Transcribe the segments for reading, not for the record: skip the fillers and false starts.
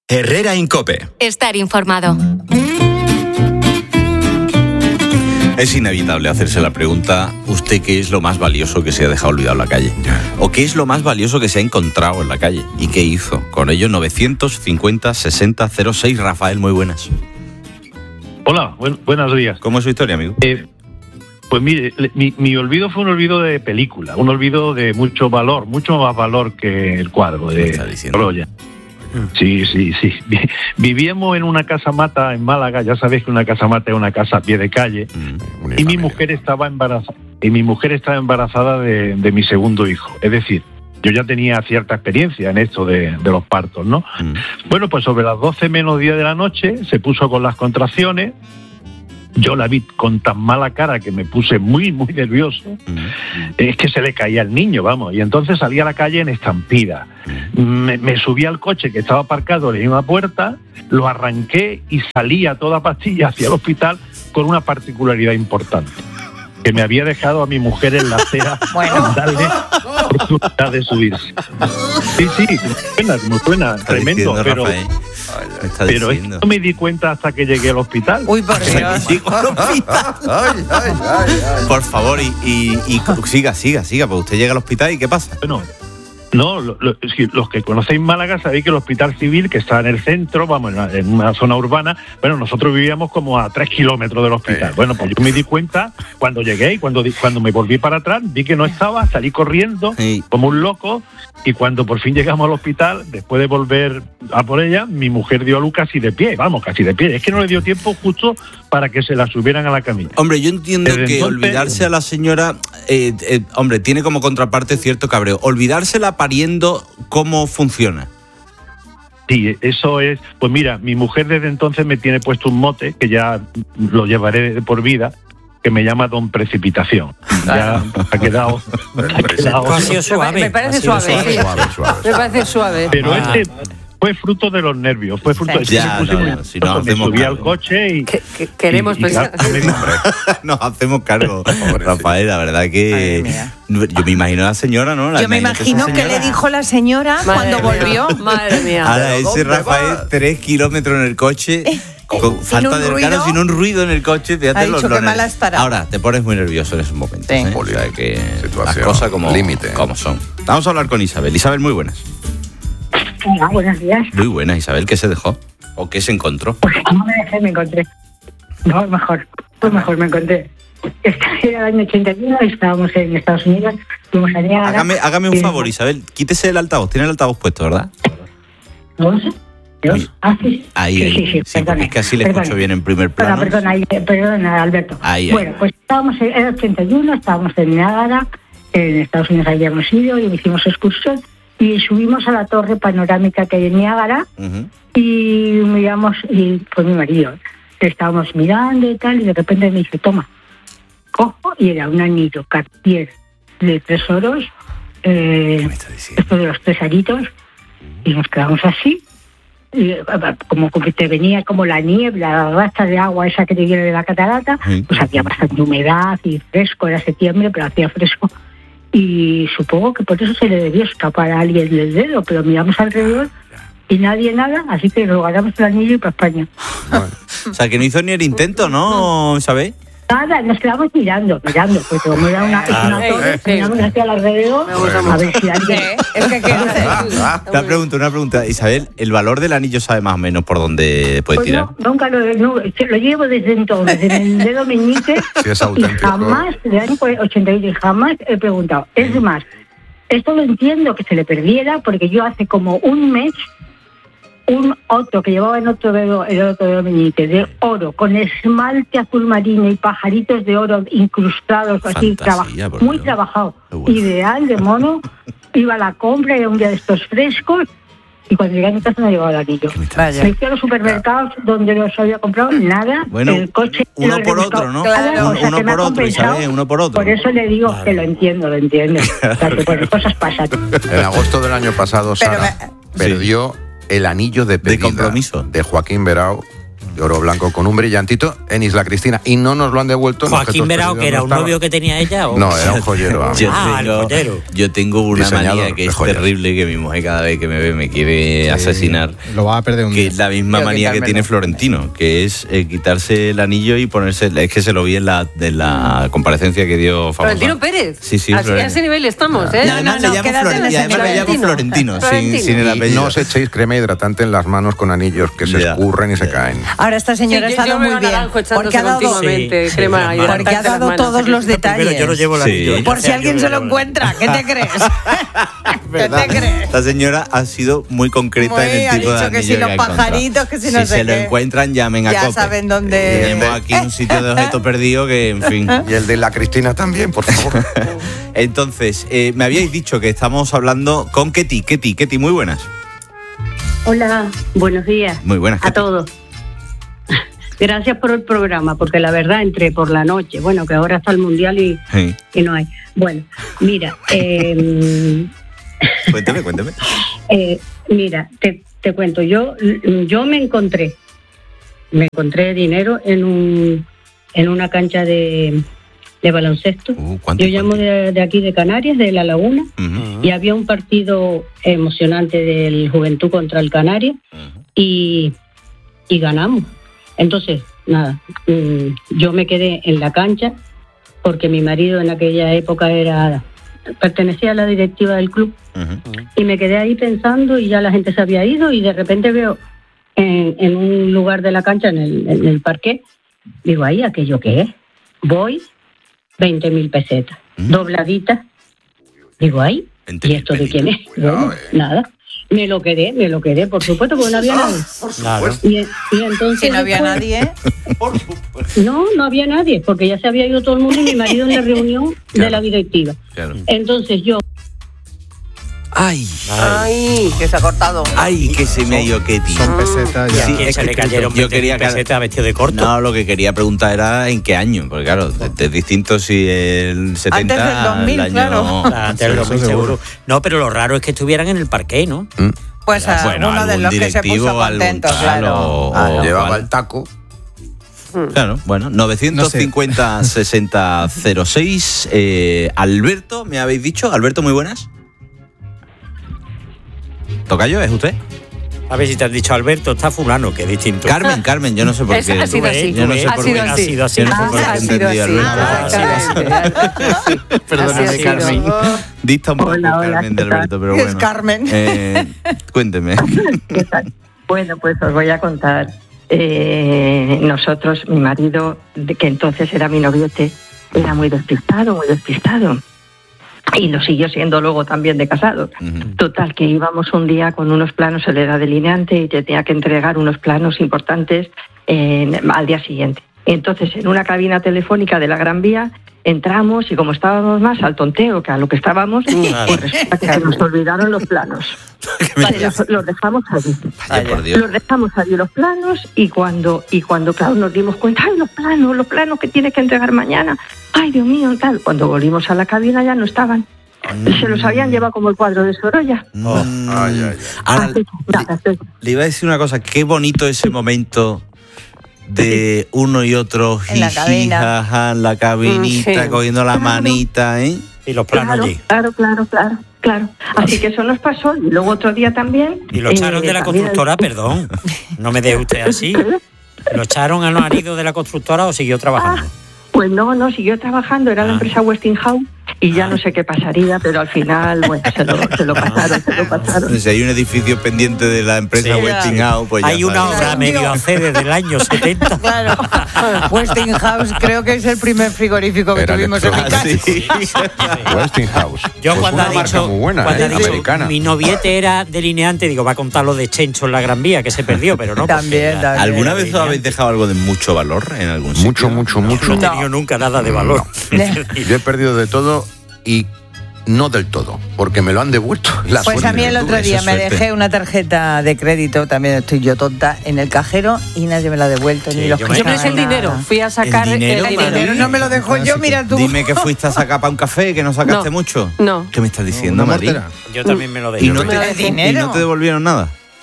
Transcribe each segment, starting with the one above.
Herrera Incope. Estar informado. Es inevitable hacerse la pregunta, ¿usted qué es lo más valioso que se ha dejado olvidado en la calle? ¿O qué es lo más valioso que se ha encontrado en la calle? ¿Y qué hizo? Con ello, 950-60-06. Rafael, muy buenas. Hola, buenos días. ¿Cómo es su historia, amigo? Pues mire, mi olvido fue un olvido de película, un olvido de mucho valor, mucho más valor que el cuadro de Troya. Sí. Vivíamos en una casa mata en Málaga, ya sabéis que una casa mata es una casa a pie de calle, y mi mujer estaba embarazada, de mi segundo hijo. Es decir, yo ya tenía cierta experiencia en esto de los partos, ¿no? Bueno, pues sobre las 12 menos 10 de la noche se puso con las contracciones. Yo la vi con tan mala cara que me puse muy, muy nervioso. Es que se le caía el niño, vamos. Y entonces salí a la calle en estampida. Me subí al coche que estaba aparcado en una puerta, lo arranqué y salí a toda pastilla hacia el hospital con una particularidad importante. Que me había dejado a mi mujer en la acera sin darle oportunidad de subirse. Sí, muy buena, tremendo, pero esto no me di cuenta hasta que llegué al hospital. Uy, por Dios. Por favor, y siga, porque usted llega al hospital y ¿qué pasa? Bueno, no, los que conocéis Málaga sabéis que el hospital civil, que está en el centro, vamos, en una zona urbana, bueno, nosotros vivíamos como a 3 kilómetros del hospital. Bueno, pues yo me di cuenta cuando llegué y cuando me volví para atrás, vi que no estaba, salí corriendo como un loco, y cuando por fin llegamos al hospital, después de volver a por ella, mi mujer dio a luz casi de pie. Es que no le dio tiempo justo para que se la subieran a la camilla. Hombre, yo entiendo que olvidarse a la señora, hombre, tiene como contraparte cierto cabreo. Olvidársela pariendo, ¿cómo funciona? Sí, eso es. Pues mira, mi mujer desde entonces me tiene puesto un mote, que ya lo llevaré de por vida, que me llama Don Precipitación. Ya ha quedado suave. Me parece suave. Me parece suave. Pero fue fruto de los nervios, me subí al coche y... Queremos pensar... Nos hacemos cargo, Rafael, la verdad que... Yo me imagino a la señora, ¿no? Yo me imagino que le dijo la señora cuando volvió. Madre mía. Ahora ese Rafael, 3 kilómetros en el coche... Con falta de claro, sin un ruido en el coche, fíjate. Ha dicho que mal has parado. Ahora, te pones muy nervioso en esos momentos. Sí. O sea, que las cosas como son. Vamos a hablar con Isabel. Isabel, muy buenas. Hola, buenos días. Muy buenas, Isabel. ¿Qué se dejó? ¿O qué se encontró? Pues no me dejé, me encontré. No, mejor me encontré. Era el año 81, estábamos en Estados Unidos, fuimos a Niágara. Hágame un favor, Isabel. Quítese el altavoz. Tiene el altavoz puesto, ¿verdad? ¿No sé? Sí. Ahí. Sí, porque es que así le escucho bien en primer plano. Perdona, Alberto. Bueno, pues estábamos en el 81, estábamos en Niágara, en Estados Unidos habíamos ido y hicimos excursión y subimos a la torre panorámica que hay en Niágara y miramos, y pues mi marido, estábamos mirando y tal, y de repente me dice, toma, cojo, y era un anillo Cartier de 3 oros, esto de los 3 aritos, y nos quedamos así. Como que te venía como la niebla, la racha de agua esa que te viene de la catarata, pues había bastante humedad y fresco, era septiembre, pero hacía fresco. Y supongo que por eso se le debió escapar a alguien del dedo, pero miramos alrededor y nadie nada, así que nos guardamos el anillo y para España. Bueno. O sea, que no hizo ni el intento, ¿no, Isabel? Nada, nos quedamos mirando, porque como era una torre, miramos hacia alrededor, a ver si alguien... Es que ¿qué haces? Una pregunta, Isabel, ¿el valor del anillo sabe más o menos por dónde puede tirar? No, nunca lo llevo desde entonces, en el dedo meñique, y jamás, desde el año 88, y jamás he preguntado. Es más, esto lo entiendo que se le perdiera, porque yo hace como un mes, un otro que llevaba en otro dedo, el otro dedo meñique, de oro, con esmalte azul marino y pajaritos de oro incrustados, así, muy trabajado, ideal, de mono. Iba a la compra, era un día de estos frescos, y cuando llegué a mi casa no llevaba el anillo. Me fui a los supermercados donde los había comprado, nada, bueno, el coche... Uno por otro, ¿no? Claro, uno por otro, Isabel, uno por otro. Por eso le digo que lo entiendo. O sea, que bueno, cosas pasan. En agosto del año pasado, Sara perdió el anillo de pedida de compromiso de Joaquín Berao de oro blanco con un brillantito en Isla Cristina, y no nos lo han devuelto. Joaquín Verao, que era un novio que tenía ella, ¿o? No, era un joyero. El joyero. Yo tengo una manía que es terrible, que mi mujer cada vez que me ve me quiere asesinar. Lo va a perder un día. Que es la misma manía que tiene Florentino, que es quitarse el anillo y ponerse... Es que se lo vi en la comparecencia que dio famosa. Florentino Pérez. Sí, a ese nivel estamos, ¿eh? No, le llamo Florentino, sin el apellido. No os echéis crema hidratante en las manos con anillos, que se escurren y se caen. Ahora esta señora ha estado muy bien, porque ha dado todos los detalles. Yo no llevo la anillo. Por si alguien se lo encuentra, ¿qué te crees? ¿Qué te crees? Esta señora ha sido muy concreta en el tipo de anillo que si los pajaritos, que si no sé qué. Si se lo encuentran, llamen a COPE. Ya saben dónde... Tenemos aquí un sitio de objeto perdido que, en fin... Y el de la Cristina también, por favor. Entonces, me habíais dicho que estamos hablando con Ketty. Ketty, muy buenas. Hola, buenos días. Muy buenas, Ketty. A todos. Gracias por el programa, porque la verdad entré por la noche, bueno, que ahora está el Mundial y no hay. Bueno, mira... Cuéntame. Mira, te cuento, yo me encontré dinero en una cancha de baloncesto. Yo llamo de aquí de Canarias, de La Laguna, y había un partido emocionante del Juventud contra el Canarias, y ganamos. Entonces, nada, yo me quedé en la cancha porque mi marido en aquella época pertenecía a la directiva del club, y me quedé ahí pensando, y ya la gente se había ido, y de repente veo en un lugar de la cancha, en el parqué, digo, ahí, ¿aquello qué es? Voy, 20.000 pesetas, dobladitas, digo, ahí, ¿y esto de quién es? Bueno, nada. Me lo quedé, por supuesto, porque no había nadie. Claro. Y entonces... Si no había nadie... No había nadie, porque ya se había ido todo el mundo y mi marido en la reunión de la directiva. Claro. Entonces yo... ¡Ay! Que se ha cortado. ¡Ay, que se me ha ido Ketty! Son pesetas ya. Sí, es que le cayeron 20.000 pesetas vestido de corto. No, lo que quería preguntar era en qué año, porque claro, es distinto si el 70... Antes del 2000, el año... claro. Antes del 2000 seguro. No, pero lo raro es que estuvieran en el parqué, ¿no? Pues uno de los que se puso contento, claro. Llevaba el taco. Claro, bueno, 950-6006. Alberto, ¿me habéis dicho? Alberto, muy buenas. ¿Tocayo, es usted? A ver si te has dicho Alberto, está fulano, que es distinto. Carmen, yo no sé por qué. Ha sido así. Yo no sé por qué. Ha sido así. Perdóname, Carmen. Dista un poco, Carmen, de Alberto, pero bueno. Es Carmen. Cuénteme. Bueno, pues os voy a contar. Nosotros, mi marido, que entonces era mi noviote, era muy despistado. Y lo siguió siendo luego también de casado. Total, que íbamos un día con unos planos, él era delineante y tenía que entregar unos planos importantes al día siguiente. Entonces, en una cabina telefónica de la Gran Vía, entramos y como estábamos más al tonteo que a lo que estábamos, pues resulta que nos olvidaron los planos. Los dejamos allí. Los dejamos allí los planos y cuando claro, nos dimos cuenta, ¡ay, los planos que tienes que entregar mañana! ¡Ay, Dios mío! Tal. Cuando volvimos a la cabina ya no estaban. Se los habían llevado como el cuadro de Sorolla. Ahora, le iba a decir una cosa, qué bonito ese momento de uno y otro en la cabina, en la cabinita, cogiendo la manita, ¿eh? Y los planos allí. Claro. Así que eso nos pasó. Y luego otro día también... Y lo echaron de la constructora, perdón. No me deje usted así. ¿Lo echaron al marido de la constructora o siguió trabajando? Pues no, siguió trabajando. Era la empresa Westinghouse y ya no sé qué pasaría, pero al final, bueno, se lo pasaron. Si hay un edificio pendiente de la empresa Westinghouse, pues ya hay una obra medio hace desde el año 70. Claro. Westinghouse creo que es el primer frigorífico que tuvimos en mi casa. Sí. Westinghouse. Yo cuando ha dicho, muy buena, americana. Mi noviete era delineante, digo, va a contar lo de Chencho en la Gran Vía, que se perdió, pero no. También. ¿Alguna vez os habéis dejado algo de mucho valor en algún sitio? Mucho. No he tenido nunca nada de valor. Yo he perdido de todo y no del todo, porque me lo han devuelto. Pues a mí el otro día me dejé una tarjeta de crédito, también estoy yo tonta, en el cajero y nadie me la ha devuelto. Sí, ni los yo me es el dinero. Fui a sacar el dinero. No me lo dejo yo, mira tú. Dime que fuiste a sacar para un café, que no sacaste mucho. No. ¿Qué me estás diciendo, María? Yo también me lo dejé. ¿Y no te devolvieron nada?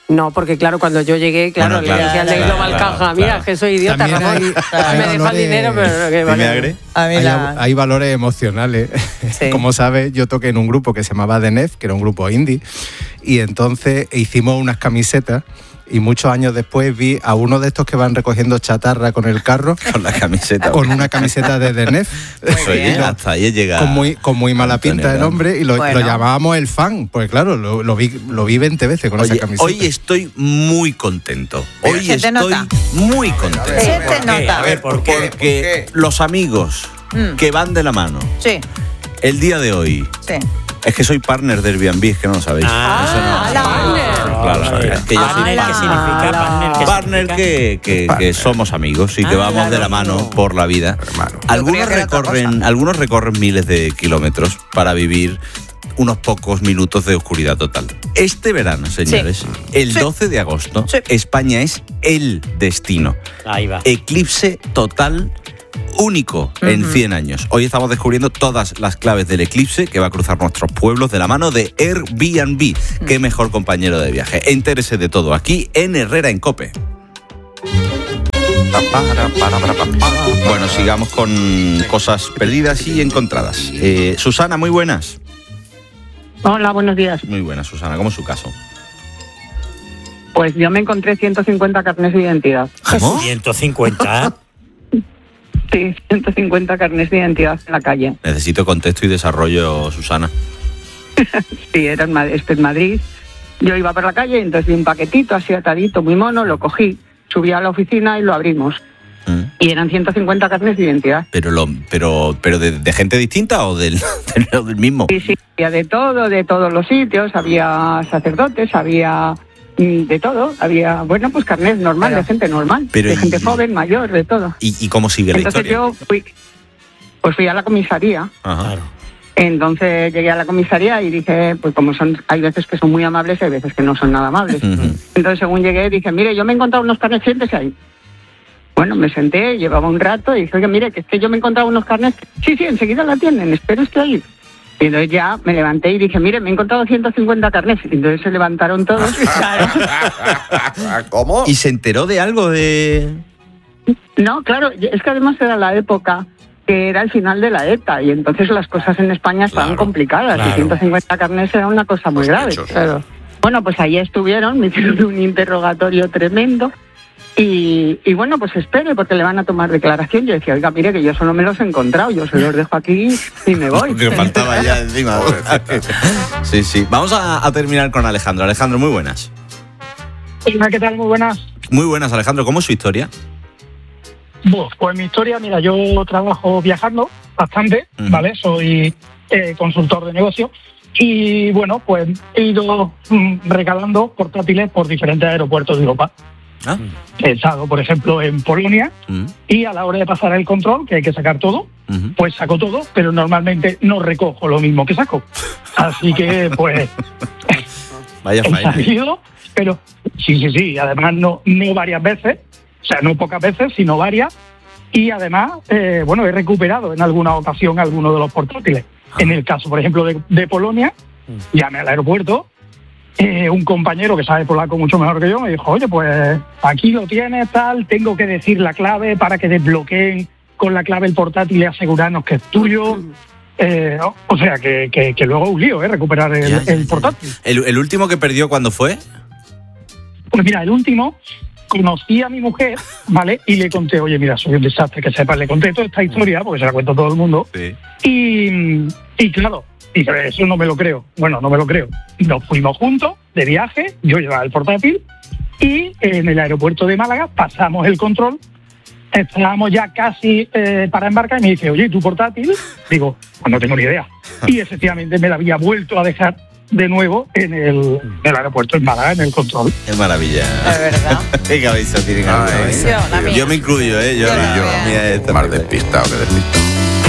No, porque claro, cuando yo llegué, claro, le decía al de Global Caja, mira, que soy idiota, Ramón, me deja el dinero, pero que vale. Hay valores emocionales. Sí. Como sabes, yo toqué en un grupo que se llamaba The Nef, que era un grupo indie, y entonces hicimos unas camisetas. Y muchos años después vi a uno de estos que van recogiendo chatarra con el carro. Con la camiseta. Con una camiseta de The Nef. Hasta ahí llega. Con muy mala pinta el hombre. Y lo llamábamos el fan. Pues claro, lo vi 20 veces con esa camiseta. Hoy estoy muy contento. Hoy estoy muy contento. Se te nota. A ver, porque los amigos que van de la mano. Sí. El día de hoy. Sí. Es que soy partner de Airbnb, es que no lo sabéis. Partner. Es que yo soy ¿Qué significa partner? Que somos amigos y que vamos de la mano por la vida. Algunos recorren miles de kilómetros para vivir unos pocos minutos de oscuridad total. Este verano, señores, el 12 de agosto, España es el destino. Ahí va. Eclipse total único en 100 años. Hoy estamos descubriendo todas las claves del eclipse que va a cruzar nuestros pueblos de la mano de Airbnb. Qué mejor compañero de viaje. Entérese de todo aquí en Herrera en COPE. Bueno, sigamos con cosas perdidas y encontradas. Susana, muy buenas. Hola, buenos días. Muy buenas, Susana. ¿Cómo es su caso? Pues yo me encontré 150 carnés de identidad. ¿Cómo? 150. Sí, 150 carnés de identidad en la calle. Necesito contexto y desarrollo, Susana. Sí, era en Madrid. Yo iba por la calle y entonces vi un paquetito así atadito, muy mono, lo cogí, subí a la oficina y lo abrimos. Y eran 150 carnes de identidad. ¿Pero de gente distinta o del mismo? Sí, había de todos los sitios, había sacerdotes, había de todo, había, bueno, pues carnet normal, de gente normal, de gente joven, mayor, de todo. ¿Y cómo sigue la historia? Entonces yo fui a la comisaría. Ajá. Entonces llegué a la comisaría y dije, pues como hay veces que son muy amables y hay veces que no son nada amables. Entonces según llegué dije, mire, yo me he encontrado unos carnets, siéntese ahí. Bueno, me senté, llevaba un rato y dije, oye, mire, que es que yo me he encontrado unos carnets. Sí, enseguida la atienden, espero esté ahí. Y entonces ya me levanté y dije, mire, me he encontrado 150 carnets. Y entonces se levantaron todos. ¿Cómo? ¿Y se enteró de algo de...? No, claro, es que además era la época que era el final de la ETA y entonces las cosas en España estaban complicadas y 150 carnets era una cosa muy grave. Claro. Bueno, pues ahí estuvieron, me hicieron un interrogatorio tremendo. Y bueno, pues espere, porque le van a tomar declaración. Yo decía, oiga, mire, que yo solo me los he encontrado, yo se los dejo aquí y me voy. Porque faltaba ya encima. Sí. Vamos a terminar con Alejandro. Alejandro, muy buenas. Hola, ¿qué tal? Muy buenas. Muy buenas, Alejandro. ¿Cómo es su historia? Pues mi historia, mira, yo trabajo viajando bastante, ¿vale? Soy consultor de negocio. Y bueno, pues he ido regalando portátiles por diferentes aeropuertos de Europa. He estado, por ejemplo, en Polonia y a la hora de pasar el control, que hay que sacar todo, pues saco todo, pero normalmente no recojo lo mismo que saco. Así que, pues, vaya he salido, pero sí, además no varias veces, o sea, no pocas veces, sino varias, y además, bueno, he recuperado en alguna ocasión alguno de los portátiles. En el caso, por ejemplo, de Polonia, llamé al aeropuerto. Un compañero que sabe polaco mucho mejor que yo me dijo, oye, pues aquí lo tienes, tal, tengo que decir la clave para que desbloqueen con la clave el portátil y asegurarnos que es tuyo. O sea, que luego un lío, recuperar el portátil. ¿El último que perdió cuándo fue? Pues mira, el último, conocí a mi mujer, ¿vale? Y le conté, oye, mira, soy un desastre, que sepas, le conté toda esta historia, porque se la cuento a todo el mundo. Sí. Y claro, dice, eso no me lo creo. Bueno, no me lo creo. Nos fuimos juntos de viaje, yo llevaba el portátil y en el aeropuerto de Málaga pasamos el control. Estábamos ya casi para embarcar y me dice, oye, ¿y tu portátil? Digo, pues no tengo ni idea. Y efectivamente me la había vuelto a dejar de nuevo en el aeropuerto en Málaga, en el control. Es maravilla. Es verdad. Qué cabeza tienen. Yo me incluyo, yo. Más despistado que despistado.